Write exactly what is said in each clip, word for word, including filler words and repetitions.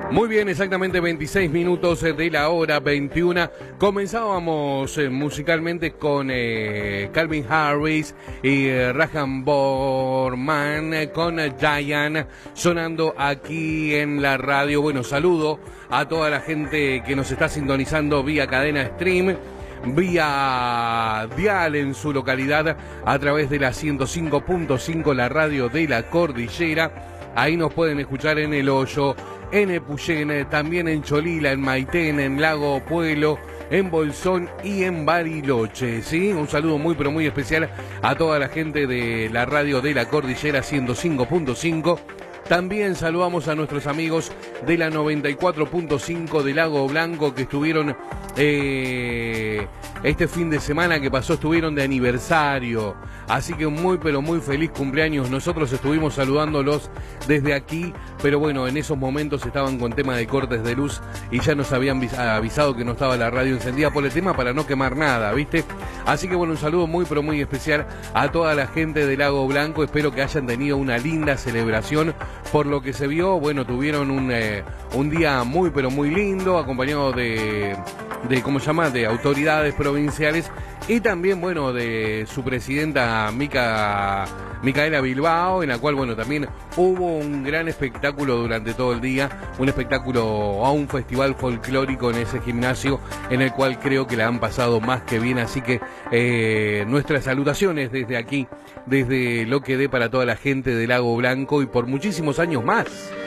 Muy bien, exactamente veintiséis minutos de la hora veintiuna. Comenzábamos eh, musicalmente con eh, Calvin Harris y eh, Rajan Borman eh, con eh, Giant sonando aquí en la radio. Bueno, saludo a toda la gente que nos está sintonizando vía cadena stream, vía dial en su localidad a través de la ciento cinco punto cinco, la radio de la cordillera. Ahí nos pueden escuchar en El Hoyo, en Epuyén, también en Cholila, en Maitén, en Lago Puelo, en Bolsón y en Bariloche, ¿sí? Un saludo muy pero muy especial a toda la gente de la radio de la cordillera ciento cinco punto cinco. También saludamos a nuestros amigos de la noventa y cuatro punto cinco de Lago Blanco que estuvieron eh, este fin de semana que pasó, estuvieron de aniversario. Así que muy pero muy feliz cumpleaños. Nosotros estuvimos saludándolos desde aquí, pero bueno, en esos momentos estaban con tema de cortes de luz y ya nos habían avisado que no estaba la radio encendida por el tema para no quemar nada, ¿viste? Así que bueno, un saludo muy pero muy especial a toda la gente de Lago Blanco. Espero que hayan tenido una linda celebración. Por lo que se vio, bueno, tuvieron un, eh, un día muy pero muy lindo, acompañado de, de, ¿cómo se llama?, de autoridades provinciales y también, bueno, de su presidenta Mica, Micaela Bilbao, en la cual, bueno, también hubo un gran espectáculo durante todo el día, un espectáculo a un festival folclórico en ese gimnasio, en el cual creo que la han pasado más que bien, así que eh, nuestras salutaciones desde aquí, desde lo que dé para toda la gente de Lago Blanco y por muchísimos años más.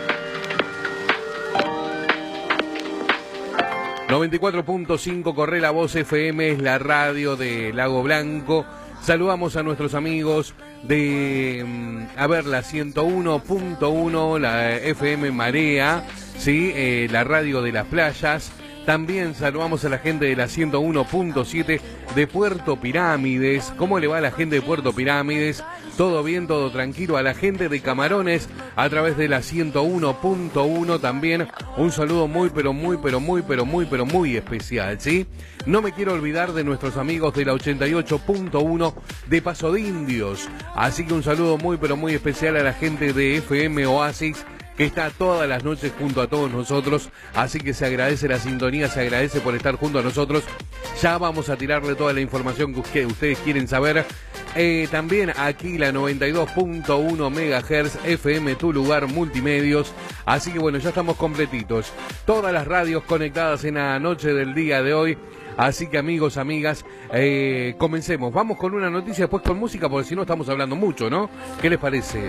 noventa y cuatro punto cinco Corre la Voz F M es la radio de Lago Blanco. Saludamos a nuestros amigos de, a ver, la ciento uno punto uno, la F M Marea, ¿sí? Eh, la radio de las playas. También saludamos a la gente de la ciento uno punto siete de Puerto Pirámides. ¿Cómo le va a la gente de Puerto Pirámides? Todo bien, todo tranquilo. A la gente de Camarones a través de la ciento uno punto uno también. Un saludo muy, pero muy, pero muy, pero muy, pero muy especial, ¿sí? No me quiero olvidar de nuestros amigos de la ochenta y ocho punto uno de Paso de Indios. Así que un saludo muy, pero muy especial a la gente de F M Oasis, que está todas las noches junto a todos nosotros, así que se agradece la sintonía, se agradece por estar junto a nosotros. Ya vamos a tirarle toda la información que ustedes quieren saber. Eh, también aquí la noventa y dos punto uno megahertz F M, tu lugar multimedios, así que bueno, ya estamos completitos. Todas las radios conectadas en la noche del día de hoy. Así que amigos, amigas, eh, comencemos. Vamos con una noticia, después con música, porque si no estamos hablando mucho, ¿no? ¿Qué les parece?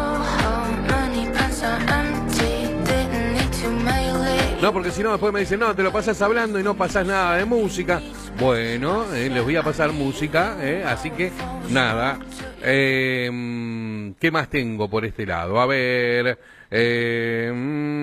No, porque si no después me dicen, no, te lo pasas hablando y no pasas nada de música. Bueno, eh, les voy a pasar música, eh, así que nada. Eh, ¿Qué más tengo por este lado? A ver. Eh,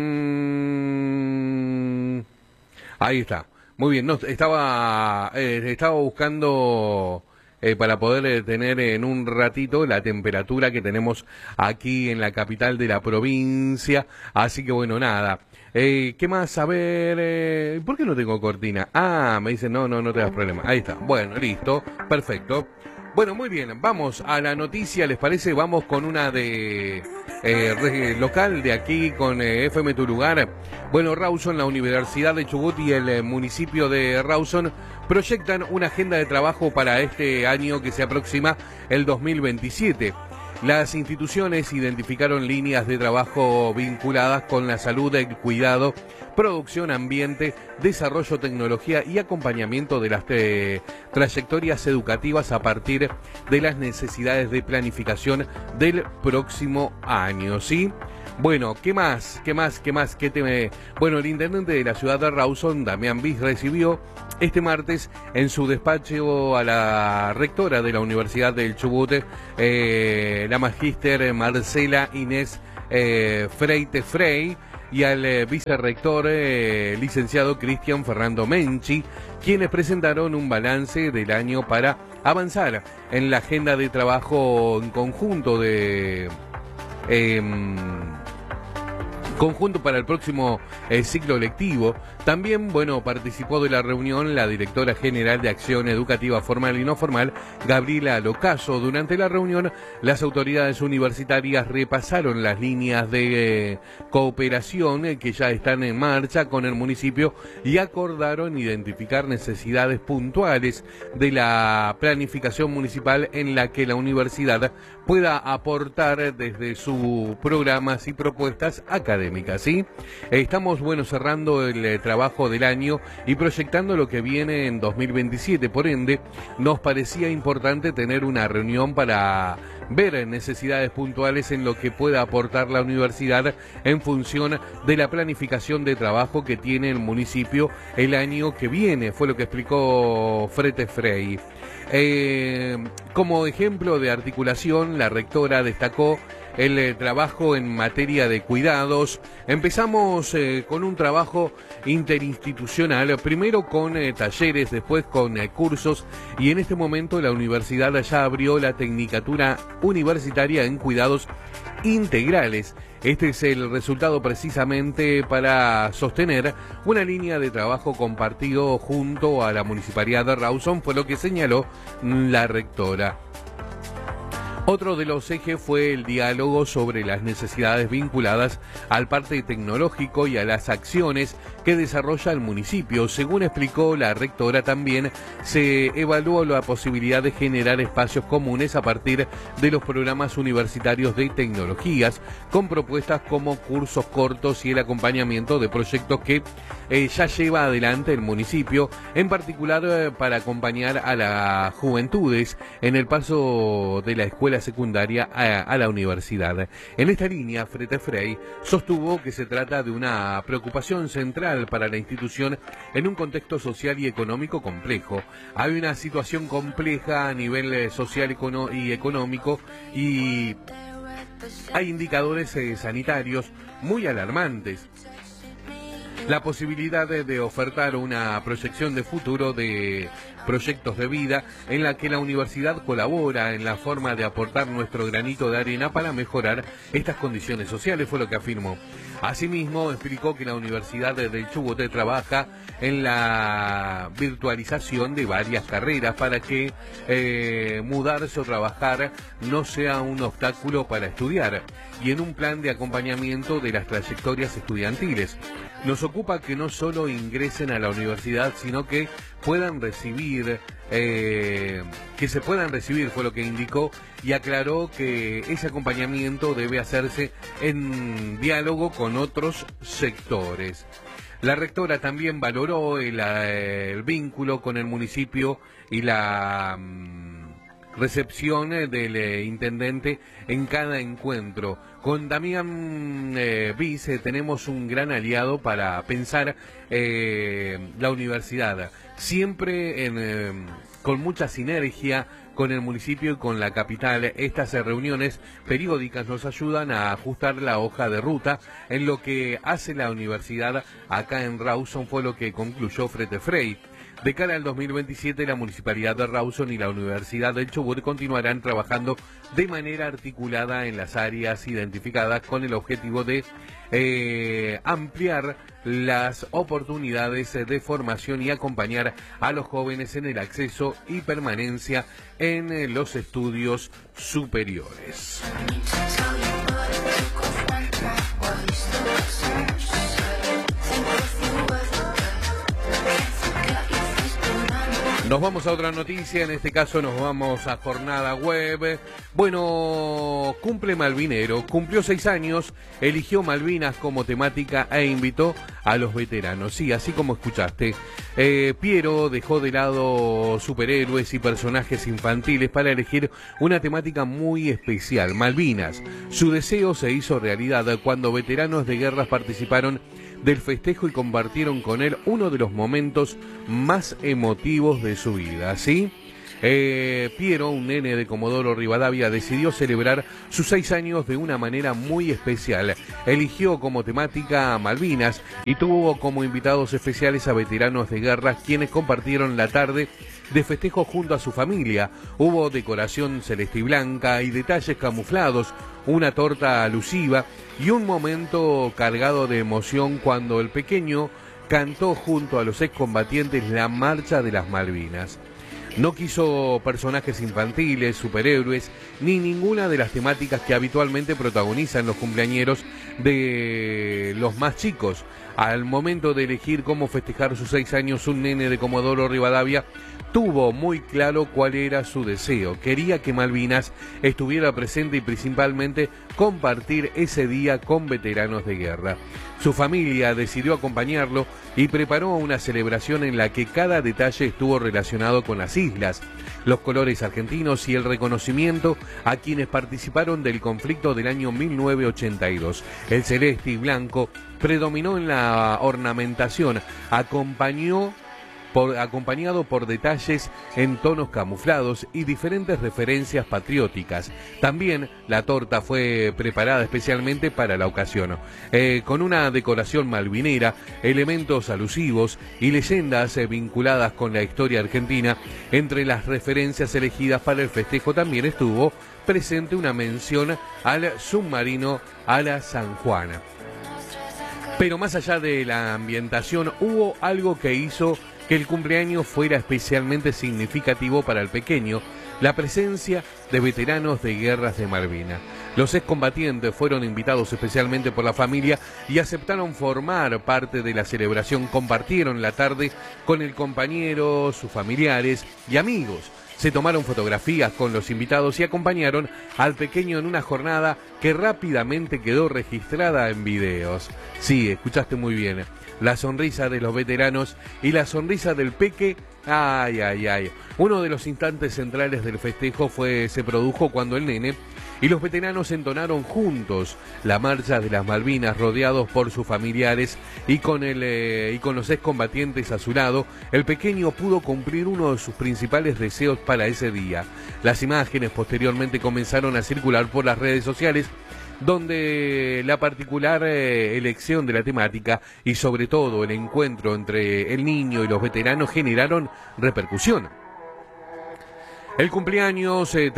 mm, ahí está. Muy bien, no, estaba, eh, estaba buscando eh, para poder eh, tener en un ratito la temperatura que tenemos aquí en la capital de la provincia. Así que bueno, nada. Eh, ¿Qué más? A ver, eh, ¿por qué no tengo cortina? Ah, me dicen, no, no, no te das problema. Ahí está, bueno, listo, perfecto. Bueno, muy bien, vamos a la noticia, ¿les parece? Vamos con una de eh, local de aquí, con eh, F M Tu Lugar. Bueno, Rawson, la Universidad de Chubut y el eh, municipio de Rawson proyectan una agenda de trabajo para este año que se aproxima, el dos mil veintisiete. Las instituciones identificaron líneas de trabajo vinculadas con la salud, el cuidado, producción, ambiente, desarrollo, tecnología y acompañamiento de las eh, trayectorias educativas a partir de las necesidades de planificación del próximo año, ¿sí? Bueno, ¿qué más? ¿Qué más? ¿Qué más? ¿Qué te... Bueno, el intendente de la ciudad de Rawson, Damián Bis, recibió este martes en su despacho a la rectora de la Universidad del Chubut, eh, la magíster Marcela Inés eh, Freite Frey, y al eh, vicerrector eh, licenciado Cristian Fernando Menchi, quienes presentaron un balance del año para avanzar en la agenda de trabajo en conjunto de... Eh, conjunto para el próximo eh, ciclo lectivo. También, bueno, participó de la reunión la directora general de Acción Educativa Formal y No Formal, Gabriela Locaso. Durante la reunión, las autoridades universitarias repasaron las líneas de eh, cooperación eh, que ya están en marcha con el municipio y acordaron identificar necesidades puntuales de la planificación municipal en la que la universidad pueda aportar desde sus programas y propuestas académicas, ¿sí? Estamos, bueno, cerrando el eh, trabajo del año y proyectando lo que viene en dos mil veintisiete, por ende, nos parecía importante tener una reunión para ver necesidades puntuales en lo que pueda aportar la universidad en función de la planificación de trabajo que tiene el municipio el año que viene, fue lo que explicó Frete Frey. Eh, como ejemplo de articulación, la rectora destacó el eh, trabajo en materia de cuidados. Empezamos eh, con un trabajo interinstitucional, primero con eh, talleres, después con eh, cursos, y en este momento la universidad ya abrió la Tecnicatura Universitaria en Cuidados Integrales. Este es el resultado precisamente para sostener una línea de trabajo compartido junto a la Municipalidad de Rawson, fue lo que señaló la rectora. Otro de los ejes fue el diálogo sobre las necesidades vinculadas al parque tecnológico y a las acciones que desarrolla el municipio. Según explicó la rectora, también se evaluó la posibilidad de generar espacios comunes a partir de los programas universitarios de tecnologías, con propuestas como cursos cortos y el acompañamiento de proyectos que eh, ya lleva adelante el municipio, en particular eh, para acompañar a las juventudes en el paso de la escuela secundaria a, a la universidad. En esta línea, Frete Frey sostuvo que se trata de una preocupación central para la institución en un contexto social y económico complejo. Hay una situación compleja a nivel eh, social econo y económico y hay indicadores eh, sanitarios muy alarmantes. La posibilidad de, de ofertar una proyección de futuro de proyectos de vida en la que la universidad colabora en la forma de aportar nuestro granito de arena para mejorar estas condiciones sociales, fue lo que afirmó. Asimismo, explicó que la Universidad del Chubut trabaja en la virtualización de varias carreras para que eh, mudarse o trabajar no sea un obstáculo para estudiar, y en un plan de acompañamiento de las trayectorias estudiantiles. Nos ocupa que no solo ingresen a la universidad, sino que puedan recibir, eh, que se puedan recibir, fue lo que indicó, y aclaró que ese acompañamiento debe hacerse en diálogo con otros sectores. La rectora también valoró el, el vínculo con el municipio y la um, recepción del eh, intendente en cada encuentro. Con Damián eh, Vice tenemos un gran aliado para pensar eh, la universidad, siempre en, eh, con mucha sinergia con el municipio y con la capital. Estas reuniones periódicas nos ayudan a ajustar la hoja de ruta en lo que hace la universidad acá en Rawson, fue lo que concluyó Frete Frey. De cara al dos mil veintisiete, la Municipalidad de Rawson y la Universidad del Chubut continuarán trabajando de manera articulada en las áreas identificadas con el objetivo de eh, ampliar las oportunidades de formación y acompañar a los jóvenes en el acceso y permanencia en los estudios superiores. Nos vamos a otra noticia, en este caso nos vamos a Jornada Web. Bueno, cumple Malvinero, cumplió seis años, eligió Malvinas como temática e invitó a los veteranos. Sí, así como escuchaste. Eh, Piero dejó de lado superhéroes y personajes infantiles para elegir una temática muy especial, Malvinas. Su deseo se hizo realidad cuando veteranos de guerras participaron del festejo y compartieron con él uno de los momentos más emotivos de su vida, ¿sí? Eh, Piero, un nene de Comodoro Rivadavia, decidió celebrar sus seis años de una manera muy especial. Eligió como temática Malvinas y tuvo como invitados especiales a veteranos de guerra, quienes compartieron la tarde de festejo junto a su familia. Hubo decoración celeste y blanca y detalles camuflados, una torta alusiva y un momento cargado de emoción cuando el pequeño cantó junto a los excombatientes la Marcha de las Malvinas. No quiso personajes infantiles, superhéroes, ni ninguna de las temáticas que habitualmente protagonizan los cumpleañeros de los más chicos. Al momento de elegir cómo festejar sus seis años, un nene de Comodoro Rivadavia tuvo muy claro cuál era su deseo. Quería que Malvinas estuviera presente y principalmente compartir ese día con veteranos de guerra. Su familia decidió acompañarlo y preparó una celebración en la que cada detalle estuvo relacionado con las islas, los colores argentinos y el reconocimiento a quienes participaron del conflicto del año mil novecientos ochenta y dos. El celeste y blanco predominó en la ornamentación, acompañó Por, acompañado por detalles en tonos camuflados y diferentes referencias patrióticas. También la torta fue preparada especialmente para la ocasión, eh, con una decoración malvinera, elementos alusivos y leyendas eh, vinculadas con la historia argentina. Entre las referencias elegidas para el festejo también estuvo presente una mención al submarino a la San Juan. Pero más allá de la ambientación, hubo algo que hizo que el cumpleaños fuera especialmente significativo para el pequeño: la presencia de veteranos de guerras de Malvinas. Los excombatientes fueron invitados especialmente por la familia y aceptaron formar parte de la celebración. Compartieron la tarde con el compañero, sus familiares y amigos. Se tomaron fotografías con los invitados y acompañaron al pequeño en una jornada que rápidamente quedó registrada en videos. Sí, escuchaste muy bien. La sonrisa de los veteranos y la sonrisa del peque, ay, ay, ay. Uno de los instantes centrales del festejo fue, se produjo cuando el nene y los veteranos entonaron juntos la Marcha de las Malvinas, rodeados por sus familiares y con, el, eh, y con los excombatientes a su lado. El pequeño pudo cumplir uno de sus principales deseos para ese día. Las imágenes posteriormente comenzaron a circular por las redes sociales, donde la particular eh, elección de la temática y sobre todo el encuentro entre el niño y los veteranos generaron repercusión. El cumpleaños eh,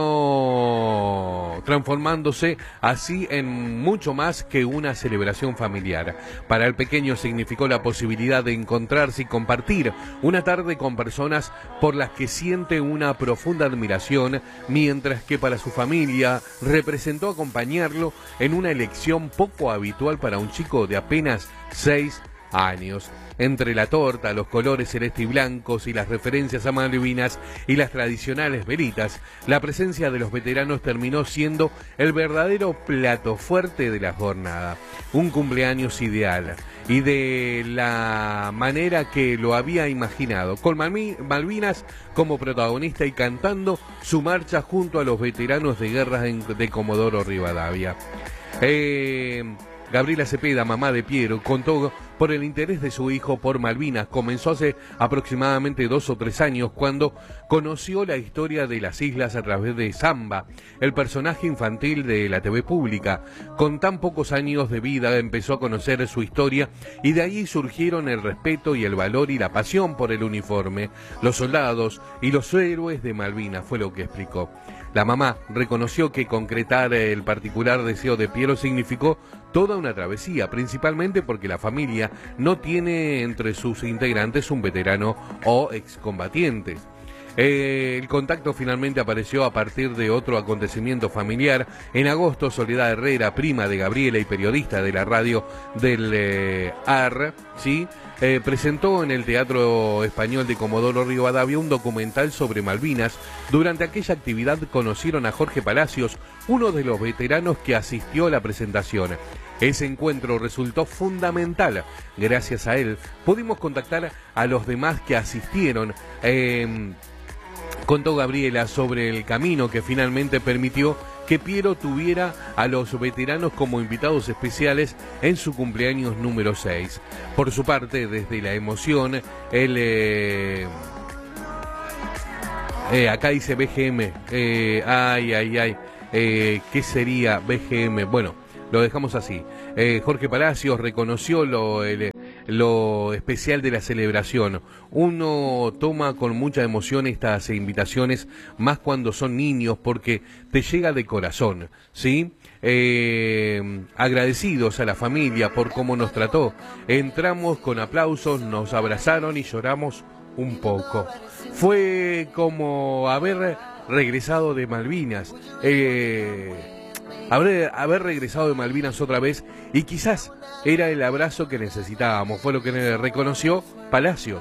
terminó transformándose así en mucho más que una celebración familiar. Para el pequeño significó la posibilidad de encontrarse y compartir una tarde con personas por las que siente una profunda admiración, mientras que para su familia representó acompañarlo en una elección poco habitual para un chico de apenas seis años. Entre la torta, los colores celeste y blancos y las referencias a Malvinas y las tradicionales velitas, la presencia de los veteranos terminó siendo el verdadero plato fuerte de la jornada. Un cumpleaños ideal y de la manera que lo había imaginado, con Malvinas como protagonista y cantando su marcha junto a los veteranos de guerra de Comodoro Rivadavia. Eh... Gabriela Cepeda, mamá de Piero, contó por el interés de su hijo por Malvinas. Comenzó hace aproximadamente dos o tres años cuando conoció la historia de las islas a través de Samba, el personaje infantil de la T V pública. Con tan pocos años de vida empezó a conocer su historia y de ahí surgieron el respeto y el valor y la pasión por el uniforme, los soldados y los héroes de Malvinas, fue lo que explicó. La mamá reconoció que concretar el particular deseo de Piero significó toda una travesía, principalmente porque la familia no tiene entre sus integrantes un veterano o excombatiente. Eh, el contacto finalmente apareció a partir de otro acontecimiento familiar. En agosto, Soledad Herrera, prima de Gabriela y periodista de la radio del eh, A R, ¿sí? Eh, presentó en el Teatro Español de Comodoro Rivadavia un documental sobre Malvinas. Durante aquella actividad conocieron a Jorge Palacios, uno de los veteranos que asistió a la presentación. Ese encuentro resultó fundamental. Gracias a él pudimos contactar a los demás que asistieron. Eh, contó Gabriela sobre el camino que finalmente permitió que Piero tuviera a los veteranos como invitados especiales en su cumpleaños número seis. Por su parte, desde la emoción, él... Eh, eh, acá dice B G M. Eh, ay, ay, ay. Eh, ¿Qué sería B G M? Bueno, lo dejamos así. Eh, Jorge Palacios reconoció lo, el, lo especial de la celebración. Uno toma con mucha emoción estas invitaciones, más cuando son niños, porque te llega de corazón, ¿sí? Eh, agradecidos a la familia por cómo nos trató. Entramos con aplausos, nos abrazaron y lloramos un poco. Fue como haber regresado de Malvinas, eh, haber, haber regresado de Malvinas otra vez, y quizás era el abrazo que necesitábamos. Fue lo que reconoció Palacios.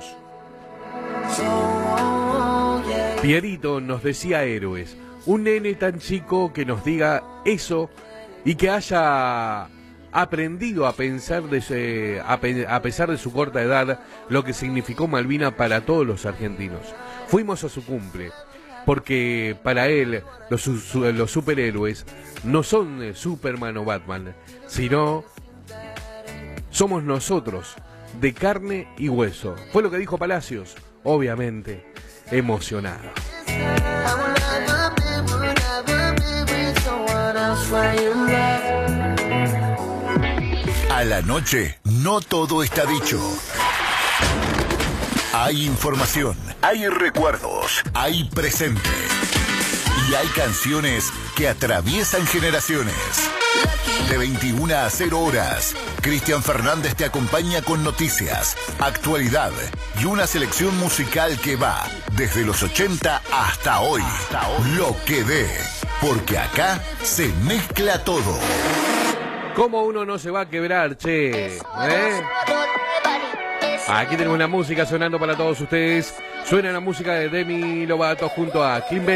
Pierito nos decía héroes, un nene tan chico que nos diga eso y que haya aprendido a pensar de se, a, pe, a pesar de su corta edad lo que significó Malvinas para todos los argentinos. Fuimos a su cumple, porque para él los, su, los superhéroes no son Superman o Batman, sino somos nosotros, de carne y hueso. Fue lo que dijo Palacios, obviamente emocionado. A la noche, no todo está dicho. Hay información, hay recuerdos, hay presente. Y hay canciones que atraviesan generaciones. De veintiuna a cero horas, Cristian Fernández te acompaña con noticias, actualidad y una selección musical que va desde los ochenta hasta hoy. Hasta hoy. Lo que dé, porque acá se mezcla todo. ¿Cómo uno no se va a quebrar, che? ¿Eh? Aquí tenemos la música sonando para todos ustedes. Suena la música de Demi Lovato junto a Kim